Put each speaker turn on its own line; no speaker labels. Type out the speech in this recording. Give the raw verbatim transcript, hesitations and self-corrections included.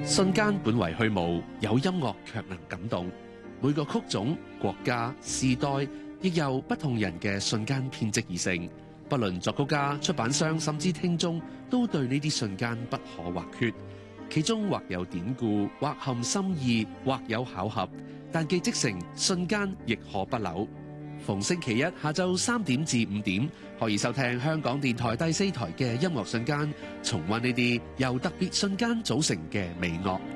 瞬間本為虛無，有音樂卻能感動。每個曲種、國家、時代，亦由不同人嘅瞬間編織而成。不論作曲家、出版商，甚至聽眾，都對呢啲瞬間不可或缺。其中或有典故，或含心意，或有巧合，但既織成瞬間，亦可不朽。逢星期一下晝三點至五點，可以收聽香港電台第四台嘅音樂瞬間，重溫呢啲由特別瞬間組成嘅美樂。